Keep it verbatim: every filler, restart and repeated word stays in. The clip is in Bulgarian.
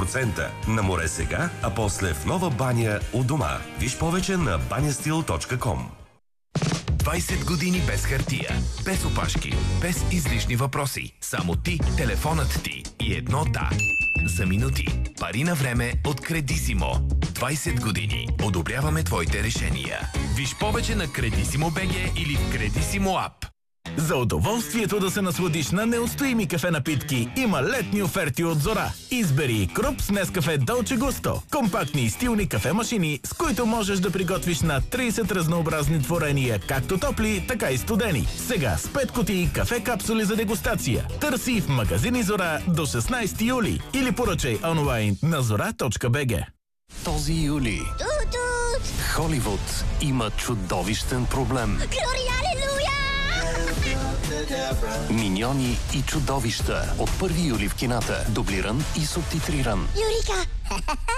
процента. На море сега, а после в нова баня у дома. Виж повече на банястил точка ком. двайсет години без хартия, без опашки, без излишни въпроси. Само ти, телефонът ти и едно да. За минути. Пари на време от Кредисимо. двайсет години. Одобряваме твоите решения. Виж повече на Кредисимо БГ или в Кредисимо ап. За удоволствието да се насладиш на неустоими кафе напитки има летни оферти от Зора. Избери Круп с Нескафе Долче Густо. Компактни и стилни кафе-машини, с които можеш да приготвиш на трийсет разнообразни творения, както топли, така и студени. Сега с пет кутии кафе капсули за дегустация. Търси в магазини Зора до шестнайсети юли или поръчай онлайн на зора точка бг. Този юли Холивуд има чудовищен проблем. Миньони и чудовища от първи юли в кината. Дублиран и субтитриран. Юрика!